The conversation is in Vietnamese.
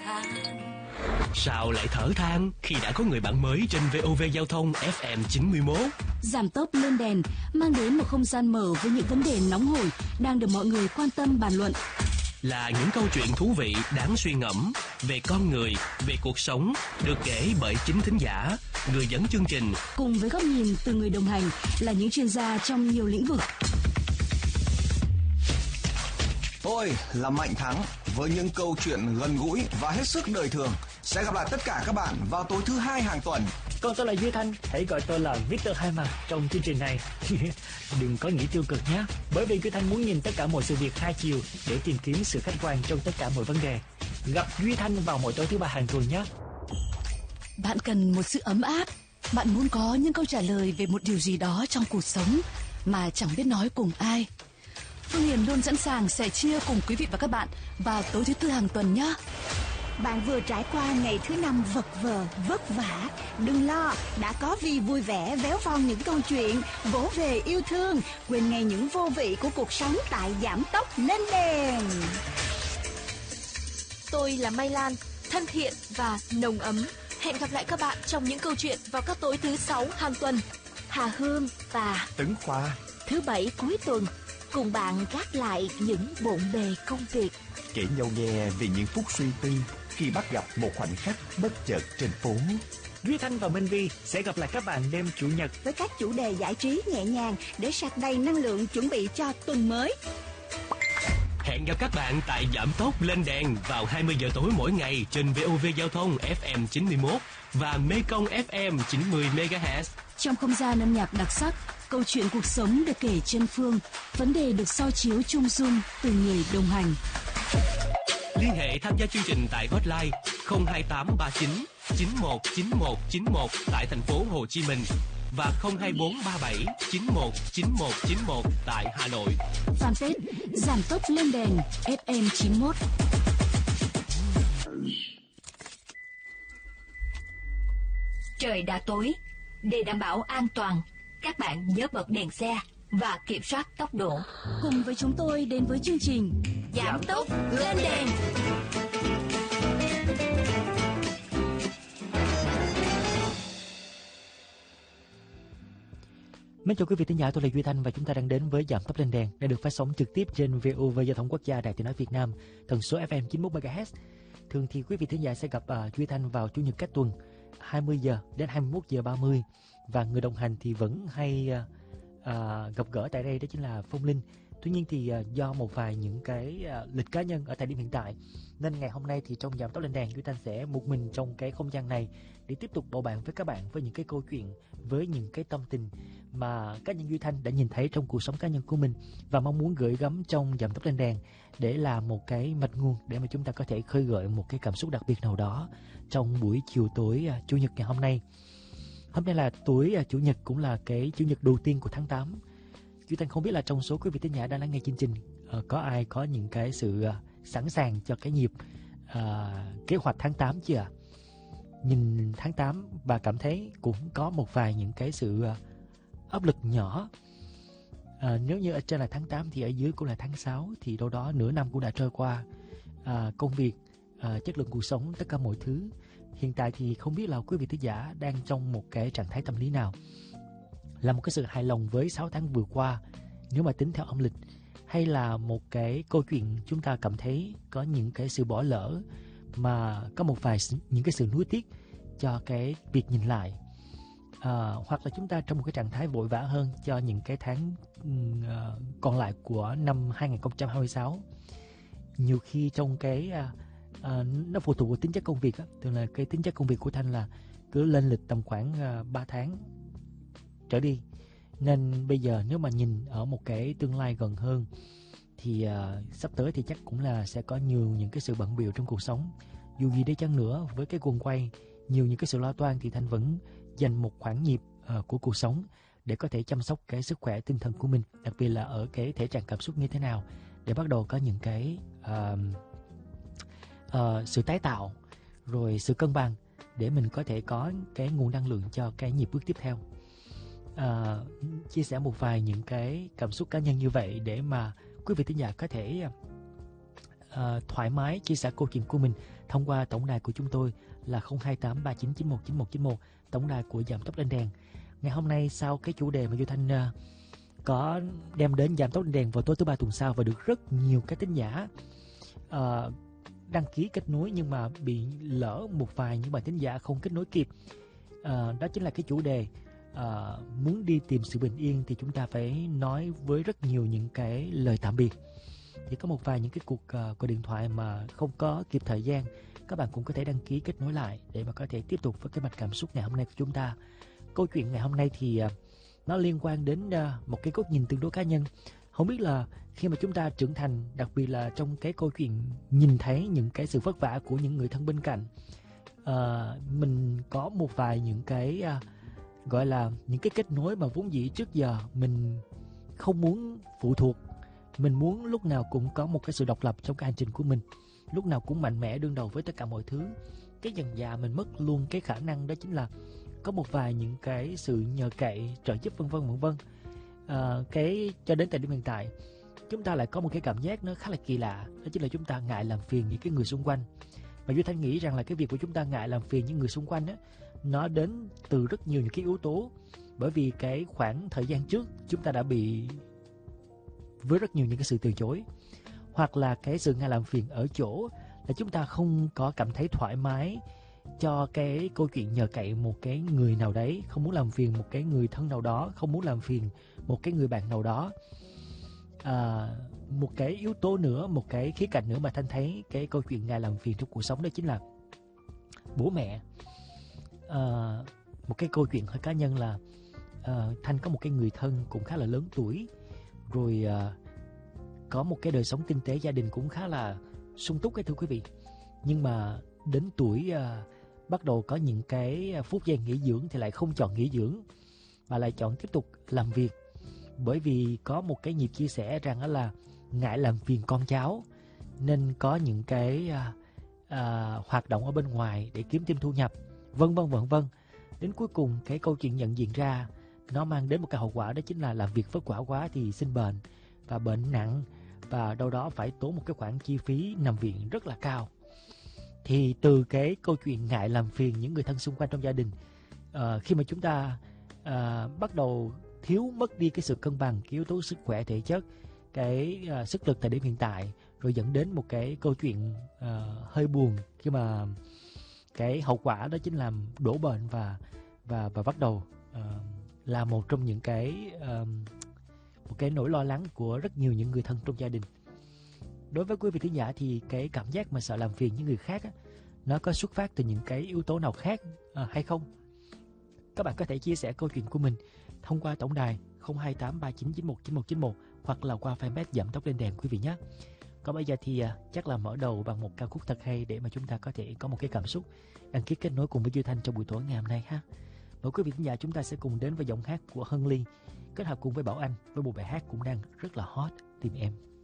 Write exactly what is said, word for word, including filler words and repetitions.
Sao lại thở than khi đã có người bạn mới trên vê o vê Giao thông ép em chín mươi mốt? Giảm tốc lên đèn mang đến một không gian mở với những vấn đề nóng hổi đang được mọi người quan tâm bàn luận. Là những câu chuyện thú vị đáng suy ngẫm về con người, về cuộc sống, được kể bởi chính thính giả, người dẫn chương trình, cùng với góc nhìn từ người đồng hành là những chuyên gia trong nhiều lĩnh vực. Tôi là Mạnh Thắng với những câu chuyện gần gũi và hết sức đời thường. Sẽ gặp lại tất cả các bạn vào tối thứ hai hàng tuần. Còn tôi là Duy Thanh, hãy gọi tôi là Victor Hai Mặt trong chương trình này. Đừng có nghĩ tiêu cực nhé, bởi vì Duy Thanh muốn nhìn tất cả mọi sự việc hai chiều để tìm kiếm sự khách quan trong tất cả mọi vấn đề. Gặp Duy Thanh vào mỗi tối thứ ba hàng tuần nhé. Bạn cần một sự ấm áp, bạn muốn có những câu trả lời về một điều gì đó trong cuộc sống mà chẳng biết nói cùng ai. Phương Hiền luôn sẵn sàng sẻ chia cùng quý vị và các bạn vào tối thứ tư hàng tuần nhé. Bạn vừa trải qua ngày thứ năm vật vờ, vất vả. Đừng lo, đã có Vi vui vẻ véo von những câu chuyện, vỗ về yêu thương, quên ngay những vô vị của cuộc sống tại Giảm Tốc Lên Đèn. Tôi là Mai Lan, thân thiện và nồng ấm. Hẹn gặp lại các bạn trong những câu chuyện vào các tối thứ sáu hàng tuần. Hà Hương và Tấn Khoa thứ bảy cuối tuần cùng bạn gác lại những bộn bề công việc, kể nhau nghe về những phút suy tư khi bắt gặp một khoảnh khắc bất chợt trên phố. Duy Thanh và Minh Vi sẽ gặp lại các bạn đêm chủ nhật với các chủ đề giải trí nhẹ nhàng để sạc đầy năng lượng chuẩn bị cho tuần mới. Hẹn gặp các bạn tại Giảm Tốc Lên Đèn vào hai mươi giờ tối mỗi ngày trên vê o vê Giao thông ép em chín mươi mốt và Mekong ép em chín mươi mê ga héc. Trong không gian âm nhạc đặc sắc, câu chuyện cuộc sống được kể trên phương, vấn đề được soi chiếu chung dung từ người đồng hành. Liên hệ tham gia chương trình tại hotline không hai tám ba chín chín một chín một chín một tại thành phố Hồ Chí Minh và không hai bốn ba bảy chín một chín một chín một tại Hà Nội. Fanpage Giảm Tốc Lên Đèn ép em chín mốt. Trời đã tối, để đảm bảo an toàn, các bạn nhớ bật đèn xe và kiểm soát tốc độ. Cùng với chúng tôi đến với chương trình Giảm Tốc Lên Đèn. Mến chào quý vị thính giả, tôi là Duy Thanh và chúng ta đang đến với Giảm Tốc Lên Đèn đã được phát sóng trực tiếp trên vê o vê Giao thông Quốc gia Đài Tiếng nói Việt Nam, tần số ép em chín mươi mốt mê ga héc. Thường thì quý vị thính giả sẽ gặp uh, Duy Thanh vào chủ nhật các tuần hai mươi giờ đến hai mươi mốt giờ ba mươi và người đồng hành thì vẫn hay uh, uh, gặp gỡ tại đây, đó chính là Phong Linh. Tuy nhiên thì uh, do một vài những cái uh, lịch cá nhân ở thời điểm hiện tại nên ngày hôm nay thì trong Giảm Tốc Lên Đèn, Duy Thanh sẽ một mình trong cái không gian này để tiếp tục bầu bạn với các bạn với những cái câu chuyện, với những cái tâm tình mà cá nhân Duy Thanh đã nhìn thấy trong cuộc sống cá nhân của mình và mong muốn gửi gắm trong Giảm Tốc Lên Đèn để là một cái mạch nguồn để mà chúng ta có thể khơi gợi một cái cảm xúc đặc biệt nào đó trong buổi chiều tối uh, chủ nhật ngày hôm nay. Hôm nay là tối uh, chủ nhật, cũng là cái chủ nhật đầu tiên của tháng tám. Duy Thanh không biết là trong số quý vị thính giả đang lắng nghe chương trình uh, có ai có những cái sự uh, sẵn sàng cho cái nhịp uh, kế hoạch tháng tám chưa ạ? Nhìn tháng tám và cảm thấy cũng có một vài những cái sự uh, áp lực nhỏ. Uh, nếu như ở trên là tháng tám thì ở dưới cũng là tháng sáu, thì đâu đó nửa năm cũng đã trôi qua. Uh, công việc, uh, chất lượng cuộc sống, tất cả mọi thứ. Hiện tại thì không biết là quý vị thính giả đang trong một cái trạng thái tâm lý nào. Là một cái sự hài lòng với sáu tháng vừa qua nếu mà tính theo âm lịch, hay là một cái câu chuyện chúng ta cảm thấy có những cái sự bỏ lỡ mà có một vài những cái sự nuối tiếc cho cái việc nhìn lại, à, hoặc là chúng ta trong một cái trạng thái vội vã hơn cho những cái tháng uh, còn lại của năm hai không hai sáu. Nhiều khi trong cái uh, uh, nó phụ thuộc vào tính chất công việc á, tức là cái tính chất công việc của Thanh là cứ lên lịch tầm khoảng uh, ba tháng trở đi, nên bây giờ nếu mà nhìn ở một cái tương lai gần hơn thì uh, sắp tới thì chắc cũng là sẽ có nhiều những cái sự bận bịu trong cuộc sống. Dù gì đấy chăng nữa, với cái guồng quay, nhiều những cái sự lo toan thì Thanh vẫn dành một khoảng nhịp uh, của cuộc sống để có thể chăm sóc cái sức khỏe tinh thần của mình, đặc biệt là ở cái thể trạng cảm xúc như thế nào, để bắt đầu có những cái uh, uh, sự tái tạo, rồi sự cân bằng để mình có thể có cái nguồn năng lượng cho cái nhịp bước tiếp theo. À, chia sẻ một vài những cái cảm xúc cá nhân như vậy để mà quý vị thính giả có thể à, thoải mái chia sẻ câu chuyện của mình thông qua tổng đài của chúng tôi là không hai tám ba chín chín một chín một chín một, tổng đài của Giảm Tốc Lên Đèn. Ngày hôm nay sau cái chủ đề mà Duy Thanh uh, có đem đến Giảm Tốc Lên Đèn vào tối thứ ba tuần sau và được rất nhiều các thính giả uh, đăng ký kết nối, nhưng mà bị lỡ một vài những bạn thính giả không kết nối kịp. Uh, đó chính là cái chủ đề uh, muốn đi tìm sự bình yên thì chúng ta phải nói với rất nhiều những cái lời tạm biệt. Thì có một vài những cái cuộc uh, gọi điện thoại mà không có kịp thời gian, các bạn cũng có thể đăng ký kết nối lại để mà có thể tiếp tục với cái mạch cảm xúc ngày hôm nay của chúng ta. Câu chuyện ngày hôm nay thì uh, nó liên quan đến uh, một cái góc nhìn tương đối cá nhân. Không biết là khi mà chúng ta trưởng thành, đặc biệt là trong cái câu chuyện nhìn thấy những cái sự vất vả của những người thân bên cạnh, uh, mình có một vài những cái uh, gọi là những cái kết nối mà vốn dĩ trước giờ mình không muốn phụ thuộc. Mình muốn lúc nào cũng có một cái sự độc lập trong cái hành trình của mình, lúc nào cũng mạnh mẽ đương đầu với tất cả mọi thứ. Cái dần dà mình mất luôn cái khả năng đó chính là có một vài những cái sự nhờ cậy, trợ giúp vân vân vân vân. À, cái cho đến thời điểm hiện tại chúng ta lại có một cái cảm giác nó khá là kỳ lạ, đó chính là chúng ta ngại làm phiền những cái người xung quanh. Và Duy Thanh nghĩ rằng là cái việc của chúng ta ngại làm phiền những người xung quanh á, nó đến từ rất nhiều những cái yếu tố. Bởi vì cái khoảng thời gian trước chúng ta đã bị với rất nhiều những cái sự từ chối, hoặc là cái sự ngại làm phiền ở chỗ là chúng ta không có cảm thấy thoải mái cho cái câu chuyện nhờ cậy một cái người nào đấy, không muốn làm phiền một cái người thân nào đó, không muốn làm phiền một cái người bạn nào đó. À, một cái yếu tố nữa, một cái khía cạnh nữa mà Thanh thấy cái câu chuyện ngại làm phiền trong cuộc sống đó chính là bố mẹ. À, một cái câu chuyện hơi cá nhân là à, Thanh có một cái người thân cũng khá là lớn tuổi, rồi à, có một cái đời sống kinh tế gia đình cũng khá là sung túc ấy, thưa quý vị. Nhưng mà đến tuổi à, bắt đầu có những cái phút giây nghỉ dưỡng thì lại không chọn nghỉ dưỡng mà lại chọn tiếp tục làm việc, bởi vì có một cái nhịp chia sẻ rằng đó là ngại làm phiền con cháu nên có những cái à, à, hoạt động ở bên ngoài để kiếm thêm thu nhập, vân vân vân vân. Đến cuối cùng cái câu chuyện nhận diện ra nó mang đến một cái hậu quả, đó chính là làm việc vất vả quá thì sinh bệnh, và bệnh nặng, và đâu đó phải tốn một cái khoản chi phí nằm viện rất là cao. Thì từ cái câu chuyện ngại làm phiền những người thân xung quanh trong gia đình, uh, khi mà chúng ta uh, bắt đầu thiếu mất đi cái sự cân bằng, cái yếu tố sức khỏe thể chất, cái uh, sức lực thời điểm hiện tại, rồi dẫn đến một cái câu chuyện uh, hơi buồn khi mà cái hậu quả đó chính là đổ bệnh và và và bắt đầu uh, là một trong những cái uh, một cái nỗi lo lắng của rất nhiều những người thân trong gia đình. Đối với quý vị thính giả thì cái cảm giác mà sợ làm phiền những người khác á, nó có xuất phát từ những cái yếu tố nào khác à, hay không? Các bạn có thể chia sẻ câu chuyện của mình thông qua tổng đài không hai tám ba chín chín một chín một chín một hoặc là qua fanpage Giảm Tốc Lên Đèn quý vị nhé. Còn bây giờ thì à, chắc là mở đầu bằng một ca khúc thật hay để mà chúng ta có thể có một cái cảm xúc đăng ký kết nối cùng với Duy Thanh trong buổi tối ngày hôm nay ha. Mời quý vị thính giả chúng ta sẽ cùng đến với giọng hát của Hân Ly kết hợp cùng với Bảo Anh với một bài hát cũng đang rất là hot, Tìm Em.